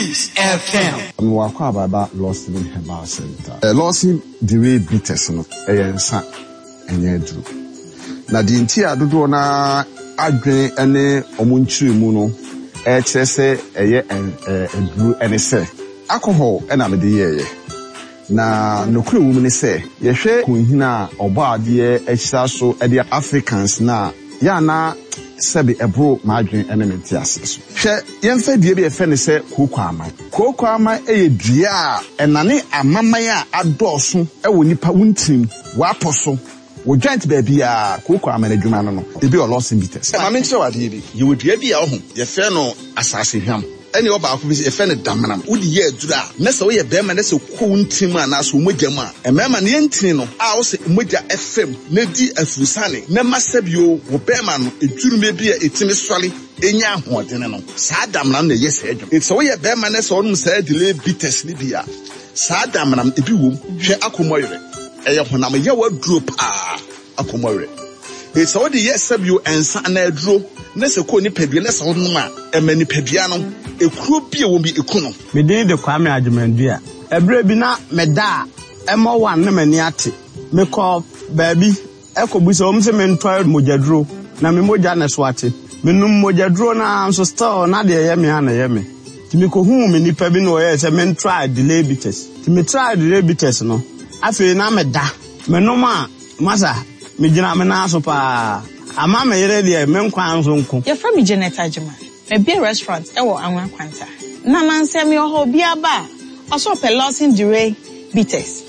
Peace FM. I'm Wakwa Baba Lawson Herbal Center. Lawson Dewey Bitters no eyensa enye duru. Na di nti adodo na adwen ene omunchiri mu no kyerɛ sɛ ɛyɛ duru ene sɛ alcohol ena me de yeye. Na nokure wo mu ne sɛ yɛhwɛ kunhina ɔbɔ adeɛ ahyira so ɛde Africans na ya na sɛbi ɛbro madwen ene menti ase so. Hwɛ yɛmfa die bi yɛfɛ ne sɛ kokoaman. Kokoaman ɛyɛ dua a ɛnane amaman a adɔɔso ɛwɔ nipa wuntim waposo. Wo giant baby a kokoaman adwuma no ebi o Lawson Bitters. Ma me nkyerɛ wade bi. Ye dua bi a wo ho yɛfɛ no asase hwam. Ɛne oba akɔ bi yɛfɛ no damanam. Wodi yɛ aduru a na sɛ wo yɛ bɛrima na sɛ ko wuntim a na so mogya mu a ɛmɛma ne yɛntini no a wo sɛ mogya FM na di afurusane na masabio wo bɛrima no eduru me bi a etimi swale enya ahoɔden no saa damanam na yɛ sɛ adwum. Sɛ wo yɛ bɛrima na sɛ wonum sɛ delay bitters ni bi a saa damanam ebi wom hwɛ akomɔyere ɛyɛ honam yɛ waduro pa akomɔyere. Sɛ wo de yɛ sabio ensa na aduro na sɛ ko ni padua na sɛ wonum a ɛmani padua no ekuro bi wo bi ekuno. Me dey de Kwame Adwumandua. Ebre bi na meda emo wan na mani ate. Me call baby ekobu se omse me ntwa mojaduro na me moja na so ate. Me num mojaduro na so store na de ye me ana ye me. Ti me ko hu me nipa bi no ye se me try delay bitters. Ti me try delay bitters no. Afi na meda. Me num a masa me gina me na so pa. Ama me yere de me nkwa nso nko. Ye from Janet Ajuma. A beer restaurant ewo anwa kwanta. Na manse me ho bia ba. Also pe Lawson Dewey Bitters.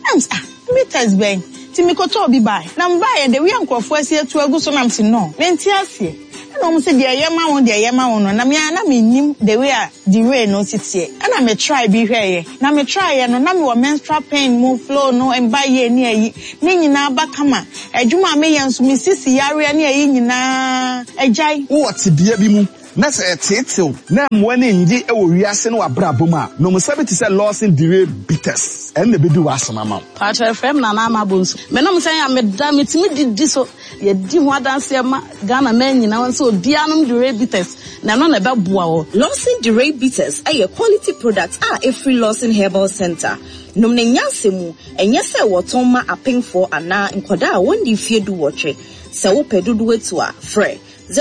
Bitters ben. Ti me koto bi bai. Na mbaye de wi ankrofo asie atu agu so nam si no. Menti asie. Na mo se de yema wo no. Na me nim de we a Dewey no sitie. Na me try bi hweye. Na me try ye no na me wo menstrual pain mo flow no mbaye ni ayi. Me nyina ba kama. Adwuma me yenso me sisi yare ni ayi nyina. Ejai. Wo te bia bi mu. Na sɛ tetew na mmoa ne ngi ɛwɔ wiase no wabrabom a no musabe te sɛ Lawson Dewey Bitters ɛnna bedi wasoma ma Patrick FM na na amabonsu me no msɛn ya meda metimi didi so ye di ho adanse ma Ghana man nyina won sɛ obianom Dewey Bitters na no na bɛboa wo. Lawson Dewey Bitters aye quality products every Lawson Herbal Center nom ne nyansemu enye sɛ wɔton ma apemfo ana nkoda a wondi fie du wɔtwe sɛ wo pedudu wetu a frɛ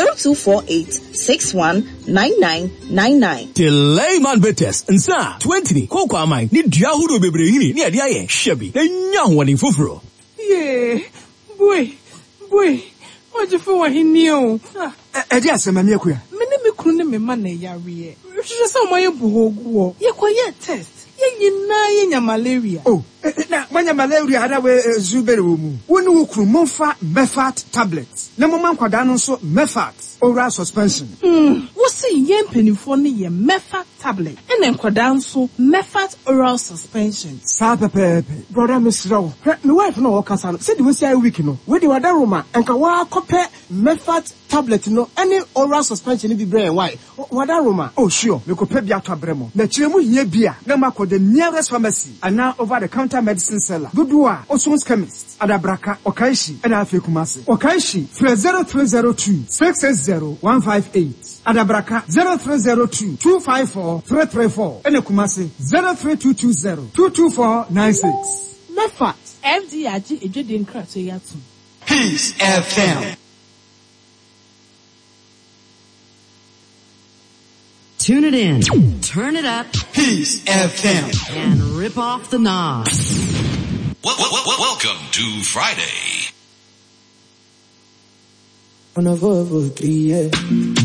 0248619999. Layman Bitters nsa 20 kokoaman ni dua hudo bebre hini ni ade aye hyebi na nya hoɔden foforo. Yeah, boy, what you for hini o? Ade asemani akua. Me ne me kunu ne me ma na yare. Hwehwɛ sɛ ɔmo ayɛ buhogu. Ye kɔyɛ test. Ye nyina malaria. Oh, na manya malaria hada we zubere wo mu. Woni wo kunu monfa Mefat tablets. Na moma nkwada no so Mefat oral suspension. Wo se yen penifo ne ye Mefat tablet. Ene nkwada nso Mefat oral suspension. Sa pepe. Brother Mr. Me wife no wo kasa no. Se de we see week no. We de wada roma enka wa kope Mefat tablet no any oral suspension bi brain why. Wada roma. Oh sure. Me kope bi ato abremo. Na kiremu hia bia na makɔ the nearest pharmacy and now over the counter medicine seller. Dudua Osons chemist. Adabraka Okaishi and Afe Kumasi. Okaishi 0302 660 158. Adabraka 0302 254 334. And Kumasi 03220 22496. Mefat FDIG ejodin krato yatu. Peace FM. Tune it in, turn it up, Peace FM, and rip off the knob. Welcome to Friday. On a